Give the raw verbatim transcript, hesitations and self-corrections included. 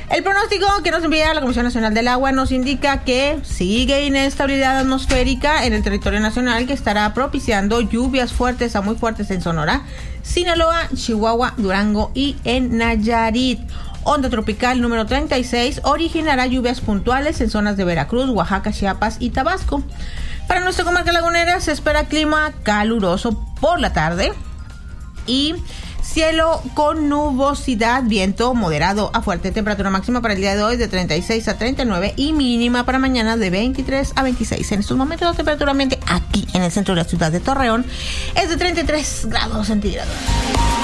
El pronóstico que nos envía la Comisión Nacional del Agua nos indica que sigue inestabilidad atmosférica en el territorio nacional, que estará propiciando lluvias fuertes a muy fuertes en Sonora, Sinaloa, Chihuahua, Durango y en Nayarit. Onda tropical número treinta y seis originará lluvias puntuales en zonas de Veracruz, Oaxaca, Chiapas y Tabasco. Para nuestra comarca lagunera se espera clima caluroso por la tarde y cielo con nubosidad, viento moderado a fuerte. Temperatura máxima para el día de hoy de treinta y seis a treinta y nueve y mínima para mañana de veintitrés a veintiséis. En estos momentos la temperatura ambiente aquí en el centro de la ciudad de Torreón es de treinta y tres grados centígrados.